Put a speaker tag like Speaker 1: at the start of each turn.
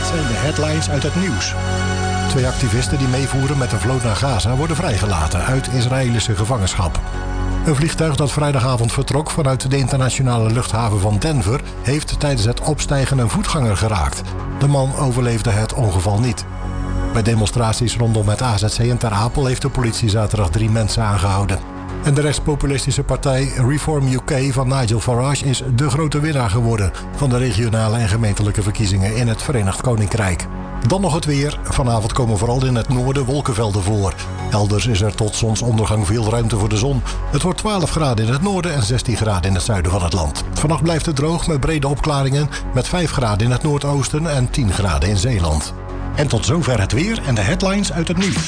Speaker 1: zijn de headlines uit het nieuws. 2 activisten die meevoeren met de vloot naar Gaza worden vrijgelaten uit Israëlische gevangenschap. Een vliegtuig dat vrijdagavond vertrok vanuit de internationale luchthaven van Denver heeft tijdens het opstijgen een voetganger geraakt. De man overleefde het ongeval niet. Bij demonstraties rondom het AZC in Ter Apel heeft de politie zaterdag 3 mensen aangehouden. En de rechtspopulistische partij Reform UK van Nigel Farage is de grote winnaar geworden van de regionale en gemeentelijke verkiezingen in het Verenigd Koninkrijk. Dan nog het weer. Vanavond komen vooral in het noorden wolkenvelden voor. Elders is er tot zonsondergang veel ruimte voor de zon. Het wordt 12 graden in het noorden en 16 graden in het zuiden van het land. Vannacht blijft het droog met brede opklaringen met 5 graden in het noordoosten en 10 graden in Zeeland. En tot zover het weer en de headlines uit het nieuws.